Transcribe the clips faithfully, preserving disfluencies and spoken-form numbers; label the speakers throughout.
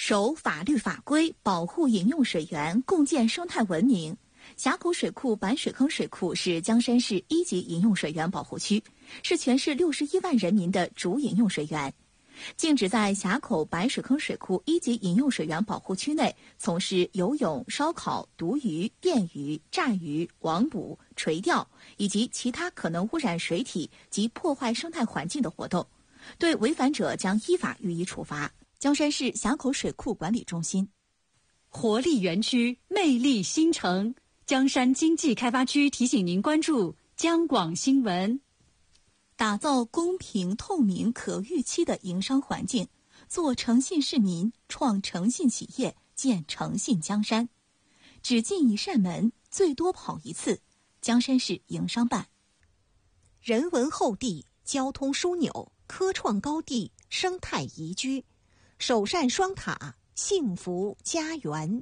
Speaker 1: 守法律法规，保护饮用水源，共建生态文明。峡口水库板水坑水库是江山市一级饮用水源保护区，是全市六十一万人民的主饮用水源。禁止在峡口板水坑水库一级饮用水源保护区内从事游泳、烧烤、毒鱼、电鱼、炸鱼、网捕、垂钓以及其他可能污染水体及破坏生态环境的活动，对违反者将依法予以处罚。江山市峡口水库管理中心。
Speaker 2: 活力园区，魅力新城。江山经济开发区提醒您关注江广新闻。
Speaker 1: 打造公平、透明、可预期的营商环境，做诚信市民，创诚信企业，建诚信江山。只进一扇门，最多跑一次。江山市营商办。
Speaker 3: 人文厚地，交通枢纽，科创高地，生态宜居，首善双塔，幸福家园。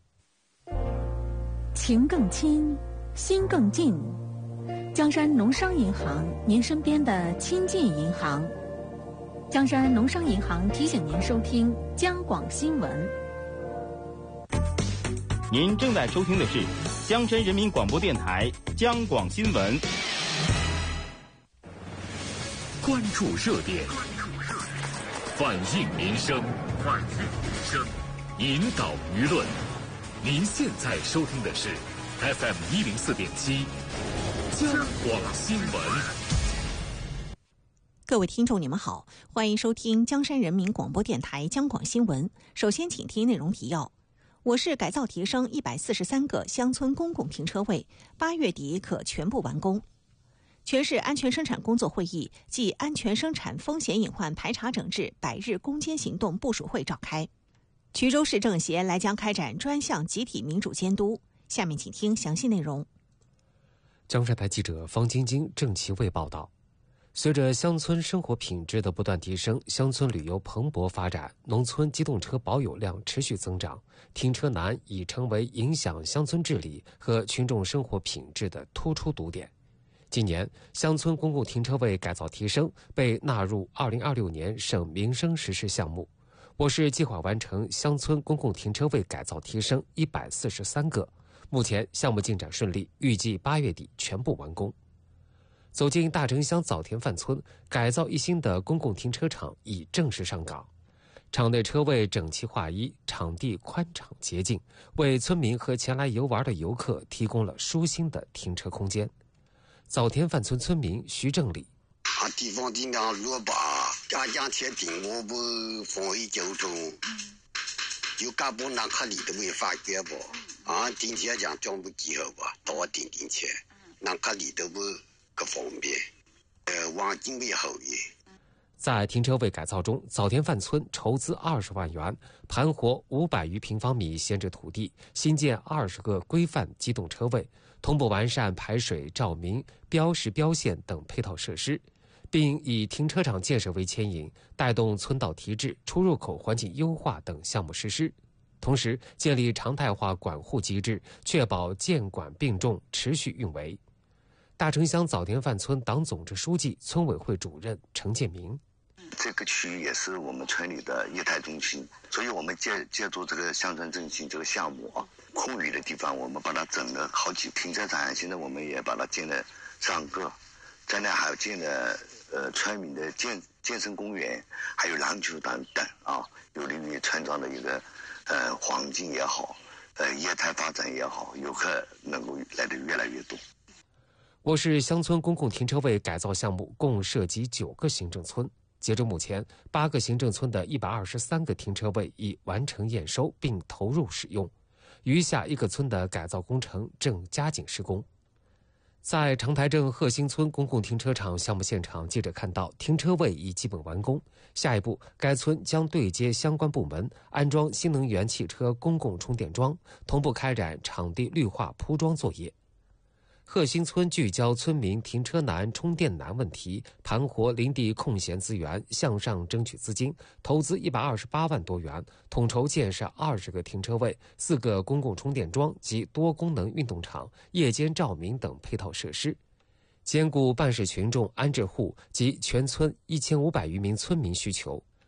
Speaker 1: 情更亲，心更近。江山农商银行，您身边的亲近银行。江山农商银行提醒您收听江广新闻。
Speaker 4: 您正在收听的是江山人民广播电台江广新闻。
Speaker 5: 关注热点，反映民生，反映民生，引导舆论。您现在收听的是 F M 一零四点七。江广新闻。
Speaker 3: 各位听众，你们好，欢迎收听江山人民广播电台江广新闻。首先，请听内容提要：我市改造提升一百四十三个乡村公共停车位，八月底可全部完工。全市安全生产工作会议暨安全生产风险隐患排查整治百日攻坚行动部署会召开。衢州市政协来将开展专项集体民主监督。下面请听详细内容。
Speaker 6: 江山台记者方晶晶、郑其卫报道，随着乡村生活品质的不断提升，乡村旅游蓬勃发展，农村机动车保有量持续增长，停车难已成为影响乡村治理和群众生活品质的突出堵点。今年，乡村公共停车位改造提升被纳入二零二六年省民生实施项目。我市计划完成乡村公共停车位改造提升一百四十三个。目前项目进展顺利，预计八月底全部完工。走进大城乡枣田范村，改造一新的公共停车场已正式上岗。场内车位整齐划一，场地宽敞洁净，为村民和前来游玩的游客提供了舒心的停车空间。枣田范村村民徐正礼：
Speaker 7: 啊，地方尽量落吧，家家切定我不防疫交通，有干部那可里都没发觉不？啊，顶天讲装不集合吧，到顶顶前，那可里都不个方便，呃，环境没好一。
Speaker 6: 在停车位改造中，枣田范村筹资二十万元，盘活五百余平方米闲置土地，新建二十个规范机动车位，同步完善排水、照明、标识标线等配套设施，并以停车场建设为牵引，带动村道提质、出入口环境优化等项目实施。同时，建立常态化管护机制，确保监管并重、持续运维。大城乡枣田范村党总支书记、村委会主任程建明：
Speaker 8: 这个区域也是我们村里的业态中心，所以我们借借助这个乡村振兴这个项目啊，空余的地方我们把它整了好几停车场，现在我们也把它建了上个，将来还有建了呃村民的健健身公园，还有篮球等等啊，有利于村庄的一个呃环境也好，呃业态发展也好，游客能够来的越来越多。
Speaker 6: 我市乡村公共停车位改造项目共涉及九个行政村，截至目前，八个行政村的一百二十三个停车位已完成验收并投入使用，余下一个村的改造工程正加紧施工。在长台镇鹤兴村公共停车场项目现场，记者看到停车位已基本完工，下一步该村将对接相关部门，安装新能源汽车公共充电桩，同步开展场地绿化铺装作业。鹤兴村聚焦村民停车难、充电难问题，盘活林地空闲资源，向上争取资金，投资一百二十八万多元，统筹建设二十个停车位、四个公共充电桩及多功能运动场、夜间照明等配套设施，兼顾办事群众、安置户及全村一千五百余名村民需求。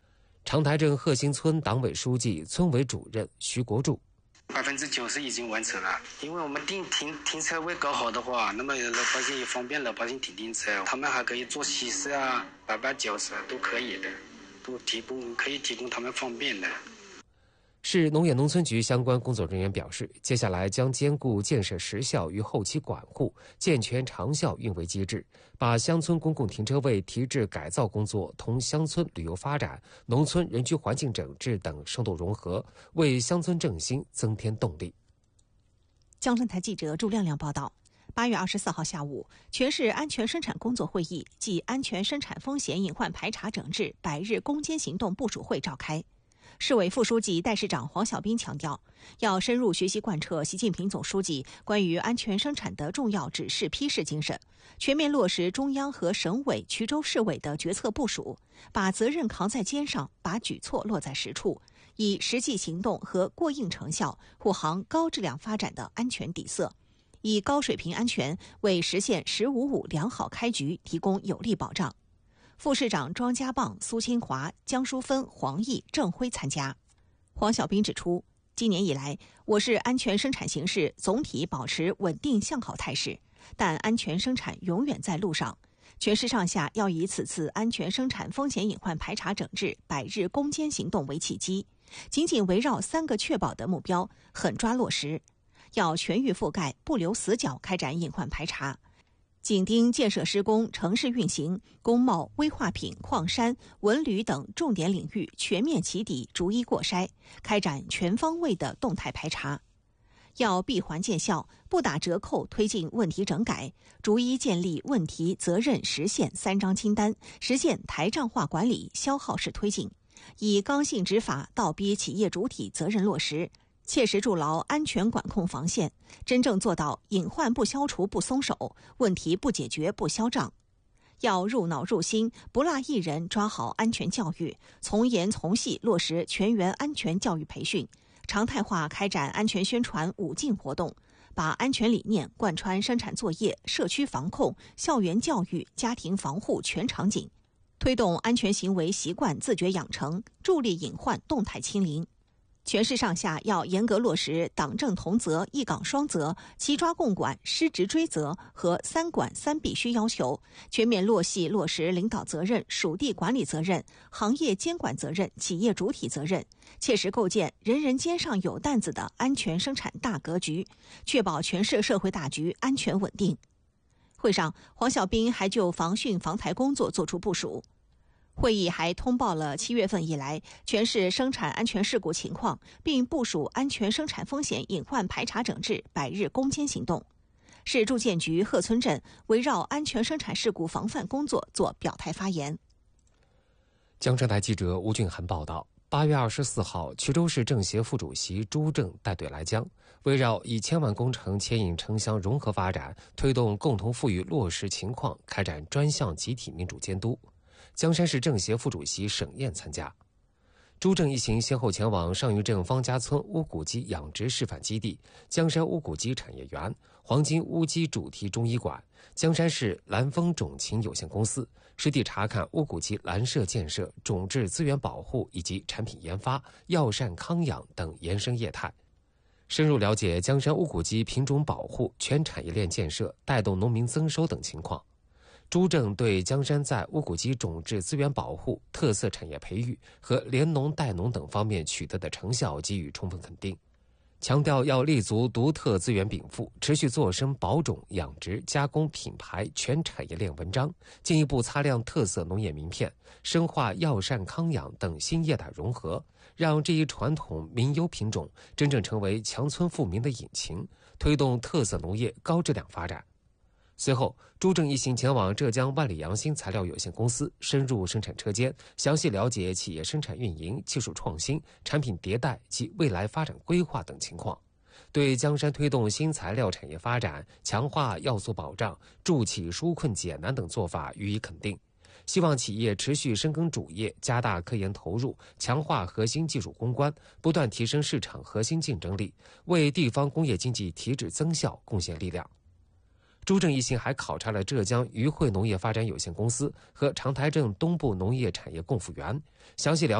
Speaker 6: 长台镇贺新村党委书记、村委主任徐国柱。
Speaker 9: 百分之九十已经完成了，因为我们停停停车位搞好的话，那么老百姓也方便老百姓停停车，他们还可以做喜事啊、摆摆酒事都可以的，都提供可以提供他们方便的。
Speaker 6: 市农业农村局相关工作人员表示，接下来将兼顾建设时效与后期管护，健全长效运维机制，把乡村公共停车位提质改造工作同乡村旅游发展、农村人居环境整治等深度融合，为乡村振兴增添动力。
Speaker 3: 江山台记者朱亮亮报道。八月二十四号下午，全市安全生产工作会议暨安全生产风险隐患排查整治百日攻坚行动部署会召开。市委副书记、代市长黄小斌强调，要深入学习贯彻习近平总书记关于安全生产的重要指示批示精神，全面落实中央和省委、衢州市委的决策部署，把责任扛在肩上，把举措落在实处，以实际行动和过硬成效护航高质量发展的安全底色，以高水平安全为实现“十五五”良好开局提供有力保障。副市长庄家棒、苏清华、江淑芬、黄毅、郑辉参加。黄小斌指出，今年以来，我市安全生产形势总体保持稳定向好态势，但安全生产永远在路上。全市上下要以此次安全生产风险隐患排查整治百日攻坚行动为契机，紧紧围绕三个确保的目标狠抓落实，要全域覆盖、不留死角开展隐患排查。紧盯建设施工、城市运行、工贸、危化品、矿山、文旅等重点领域全面起底，逐一过筛，开展全方位的动态排查。要闭环见效，不打折扣推进问题整改，逐一建立问题、责任、实现三张清单，实现台账化管理、消耗式推进，以刚性执法倒逼企业主体责任落实，切实筑牢安全管控防线，真正做到隐患不消除不松手，问题不解决不消账。要入脑入心，不落一人抓好安全教育，从严从细落实全员安全教育培训，常态化开展安全宣传五进活动，把安全理念贯穿生产作业、社区防控、校园教育、家庭防护全场景，推动安全行为习惯自觉养成，助力隐患动态清零。全市上下要严格落实党政同责、一岗双责、齐抓共管、失职追责和三管三必须要求，全面落细落实领导责任、属地管理责任、行业监管责任、企业主体责任，切实构建人人肩上有担子的安全生产大格局，确保全市社会大局安全稳定。会上，黄小斌还就防汛防台工作作出部署。会议还通报了七月份以来全市生产安全事故情况，并部署安全生产风险隐患排查整治百日攻坚行动。市住建局贺村镇围绕安全生产事故防范工作做表态发言。
Speaker 6: 江山台记者吴俊涵报道，八月二十四号，衢州市政协副主席朱正带队来江，围绕以千万工程牵引城乡融合发展，推动共同富裕落实情况，开展专项集体民主监督。江山市政协副主席沈燕参加。朱正一行先后前往上虞镇方家村乌骨鸡养殖示范基地、江山乌骨鸡产业园、黄金乌鸡主题中医馆、江山市蓝丰种禽有限公司，实地查看乌骨鸡栏舍建设、种质资源保护以及产品研发、药膳康养等延伸业态，深入了解江山乌骨鸡品种保护、全产业链建设、带动农民增收等情况。朱正对江山在乌骨鸡种质资源保护、特色产业培育和联农带农等方面取得的成效给予充分肯定，强调要立足独特资源禀赋，持续做深保种、养殖、加工、品牌全产业链文章，进一步擦亮特色农业名片，深化药膳康养等新业态融合，让这一传统民优品种真正成为强村富民的引擎，推动特色农业高质量发展。随后，朱正一行前往浙江万里洋新材料有限公司，深入生产车间，详细了解企业生产运营、技术创新、产品迭代及未来发展规划等情况，对江山推动新材料产业发展、强化要素保障、助企纾困解难等做法予以肯定，希望企业持续深耕主业，加大科研投入，强化核心技术攻关，不断提升市场核心竞争力，为地方工业经济提质增效贡献力量。朱正一行还考察了浙江余汇农业发展有限公司和长台镇东部农业产业共复园，详细了